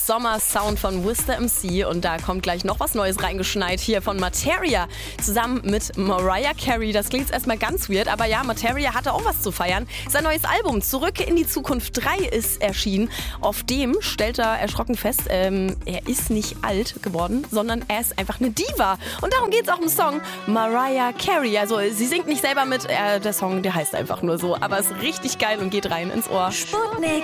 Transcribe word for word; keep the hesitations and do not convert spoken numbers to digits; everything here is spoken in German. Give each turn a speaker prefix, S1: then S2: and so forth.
S1: Sommer-Sound von Wista M C und da kommt gleich noch was Neues reingeschneit hier von Materia zusammen mit Mariah Carey. Das klingt jetzt erstmal ganz weird, aber ja, Materia hatte auch was zu feiern. Sein neues Album Zurück in die Zukunft drei ist erschienen. Auf dem stellt er erschrocken fest, ähm, er ist nicht alt geworden, sondern er ist einfach eine Diva. Und darum geht es auch im Song Mariah Carey. Also sie singt nicht selber mit, äh, der Song, der heißt einfach nur so, aber ist richtig geil und geht rein ins Ohr.
S2: Sputnik.